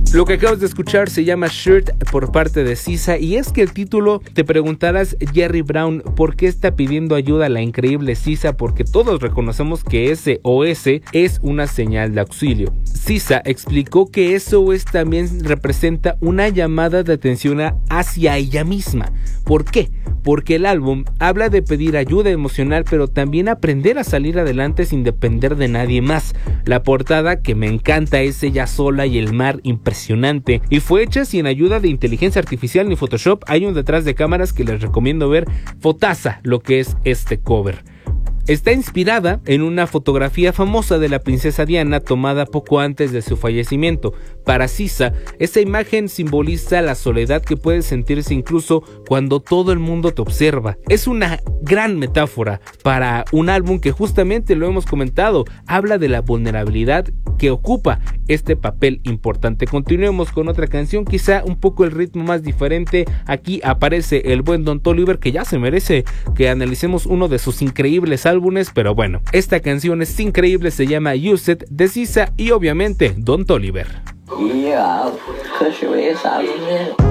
Lo que acabas de escuchar se llama Shirt por parte de SZA, y es que el título, te preguntarás, Jerry Brown, ¿por qué está pidiendo ayuda a la increíble SZA? Porque todos reconocemos que SOS es una señal de auxilio. SZA explicó que SOS también representa una llamada de atención hacia ella misma. ¿Por qué? Porque el álbum habla de pedir ayuda emocional, pero también aprender a salir adelante sin depender de nadie más. La portada, que me encanta, es ella sola y el mar impresionante, y fue hecha sin ayuda de inteligencia artificial ni Photoshop. Hay un detrás de cámaras que les recomiendo ver. Fotaza lo que es este cover. Está inspirada en una fotografía famosa de la princesa Diana tomada poco antes de su fallecimiento. Para SZA, esta imagen simboliza la soledad que puede sentirse incluso cuando todo el mundo te observa. Es una gran metáfora para un álbum que, justamente lo hemos comentado, habla de la vulnerabilidad que ocupa este papel importante. Continuemos con otra canción, quizá un poco el ritmo más diferente. Aquí aparece el buen Don Toliver, que ya se merece que analicemos uno de sus increíbles álbumes, pero bueno, esta canción es increíble, se llama Use It de SZA y obviamente Don Toliver. Yeah, 科学为啥？